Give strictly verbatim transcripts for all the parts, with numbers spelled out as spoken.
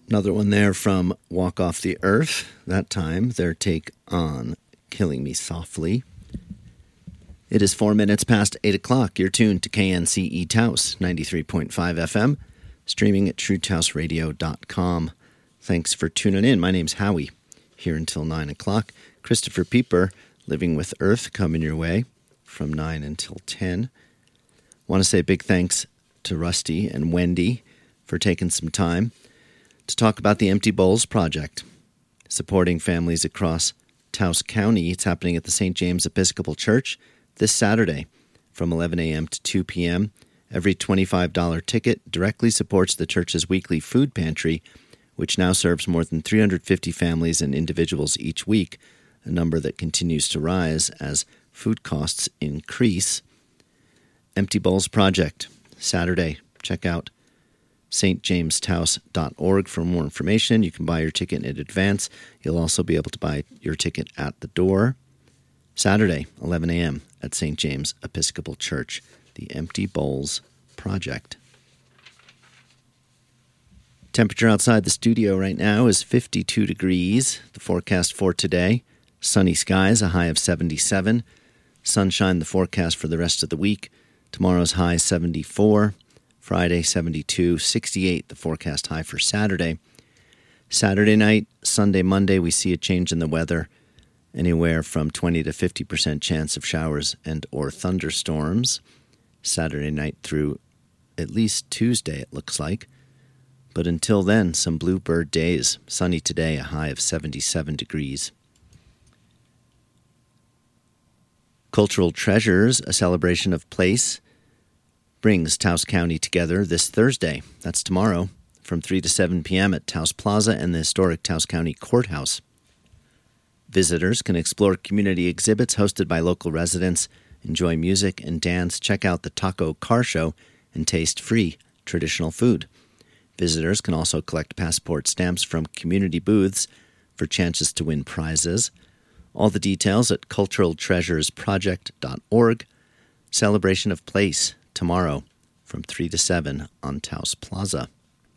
Another one there from Walk Off the Earth. That time, their take on Killing Me Softly. It is four minutes past eight o'clock. You're tuned to K N C E Taos, ninety-three point five F M, streaming at true taos radio dot com. Thanks for tuning in. My name's Howie, here until nine o'clock. Christopher Pieper, Living with Earth, coming your way from nine until ten. Want to say a big thanks to Rusty and Wendy for taking some time to talk about the Empty Bowls Project, supporting families across Taos County. It's happening at the Saint James Episcopal Church this Saturday from eleven a.m. to two p.m. Every twenty-five dollars ticket directly supports the church's weekly food pantry, which now serves more than three hundred fifty families and individuals each week, a number that continues to rise as food costs increase. Empty Bowls Project, Saturday. Check out s t james taos dot org for more information. You can buy your ticket in advance. You'll also be able to buy your ticket at the door. Saturday, eleven a.m. at Saint James Episcopal Church, the Empty Bowls Project. Temperature outside the studio right now is fifty-two degrees. The forecast for today, sunny skies, a high of seventy-seven. Sunshine, the forecast for the rest of the week. Tomorrow's high, seventy-four. Friday, seventy-two, sixty-eight, the forecast high for Saturday. Saturday night, Sunday, Monday, we see a change in the weather. Anywhere from twenty to fifty percent chance of showers and or thunderstorms. Saturday night through at least Tuesday, it looks like. But until then, some bluebird days. Sunny today, a high of seventy-seven degrees. Cultural Treasures, a celebration of place, brings Taos County together this Thursday. That's tomorrow, from three to seven p.m. at Taos Plaza and the historic Taos County Courthouse. Visitors can explore community exhibits hosted by local residents, enjoy music and dance, check out the Taco Car Show, and taste free traditional food. Visitors can also collect passport stamps from community booths for chances to win prizes. All the details at cultural treasures project dot org. Celebration of Place, tomorrow from three to seven on Taos Plaza.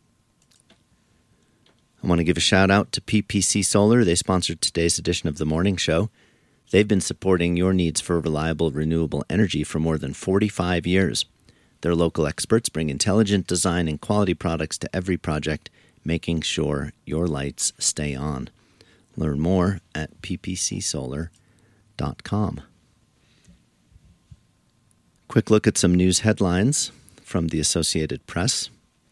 I want to give a shout out to P P C Solar. They sponsored today's edition of The Morning Show. They've been supporting your needs for reliable, renewable energy for more than forty-five years. Their local experts bring intelligent design and quality products to every project, making sure your lights stay on. Learn more at p p c solar dot com. Quick look at some news headlines from the Associated Press.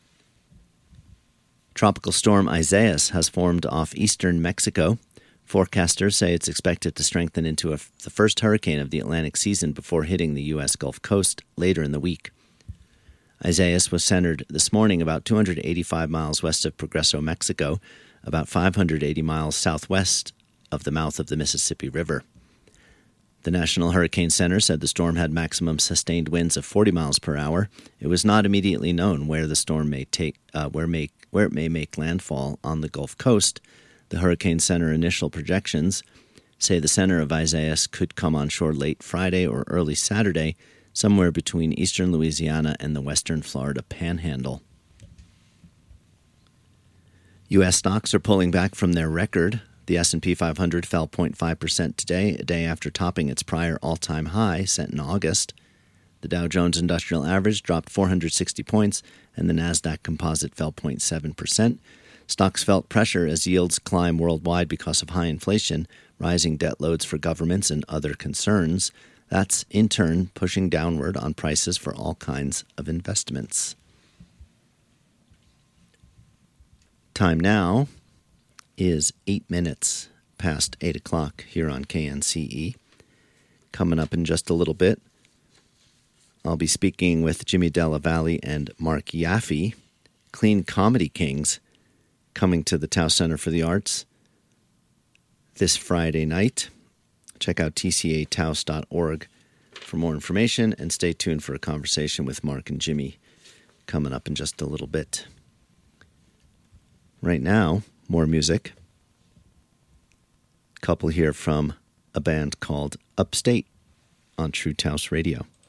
Tropical storm Isaias has formed off eastern Mexico. Forecasters say it's expected to strengthen into a, the first hurricane of the Atlantic season before hitting the U S Gulf Coast later in the week. Isaias was centered this morning about two hundred eighty-five miles west of Progreso, Mexico, about five hundred eighty miles southwest of the mouth of the Mississippi River. The National Hurricane Center said the storm had maximum sustained winds of forty miles per hour. It was not immediately known where the storm may take, uh, where may where it may make landfall on the Gulf Coast. The Hurricane Center initial projections say the center of Isaias could come on shore late Friday or early Saturday, somewhere between eastern Louisiana and the western Florida Panhandle. U S stocks are pulling back from their record. The S and P five hundred fell zero point five percent today, a day after topping its prior all-time high set in August. The Dow Jones Industrial Average dropped four hundred sixty points, and the Nasdaq Composite fell zero point seven percent. Stocks felt pressure as yields climb worldwide because of high inflation, rising debt loads for governments, and other concerns. That's, in turn, pushing downward on prices for all kinds of investments. Time now is eight minutes past eight o'clock here on K N C E. Coming up in just a little bit, I'll be speaking with Jimmy Della Valle and Mark Yaffe, Clean Comedy Kings, coming to the Taos Center for the Arts this Friday night. Check out t c a taos dot org for more information, and stay tuned for a conversation with Mark and Jimmy coming up in just a little bit. Right now, more music. A couple here from a band called Upstate on True Taos Radio.